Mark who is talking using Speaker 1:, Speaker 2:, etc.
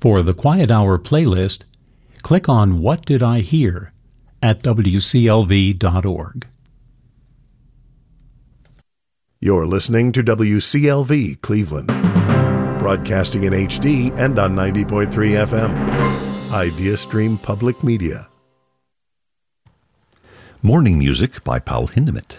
Speaker 1: For the Quiet Hour playlist, click on What Did I Hear at wclv.org.
Speaker 2: You're listening to WCLV Cleveland, broadcasting in HD and on 90.3 FM. Idea Stream Public Media.
Speaker 3: Morning Music by Paul Hindemith.